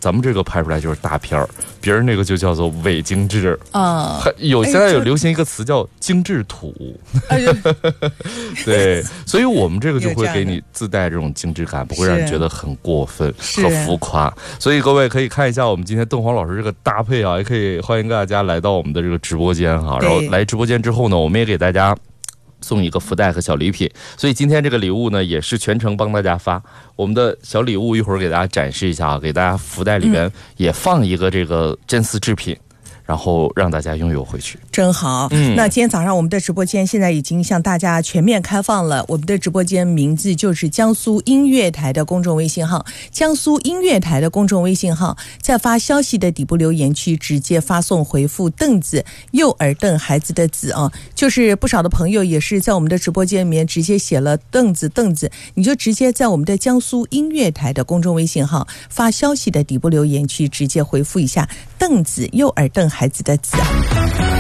咱们这个拍出来就是大片儿，别人那个就叫做伪精致啊。 现在有流行一个词叫精致土，对，所以我们这个就会给你自带这种精致感，不会让你觉得很过分和浮夸。所以各位可以看一下我们今天邓黄老师这个搭配啊，也可以欢迎大家来到我们的这个直播间哈。然后来直播间之后呢，我们也给大家送一个福袋和小礼品，所以今天这个礼物呢也是全程帮大家发。我们的小礼物一会儿给大家展示一下啊，给大家福袋里边也放一个这个真丝制品，然后让大家拥有回去， 真好。那今天早上我们的直播间现在已经向大家全面开放了，我们的直播间名字就是江苏音乐台的公众微信号，江苏音乐台的公众微信号，在发消息的底部留言区直接发送回复凳子，右耳凳孩子的子啊，就是不少的朋友也是在我们的直播间里面直接写了凳子，你就直接在我们的江苏音乐台的公众微信号发消息的底部留言区直接回复一下凳子，右耳凳孩子的子啊。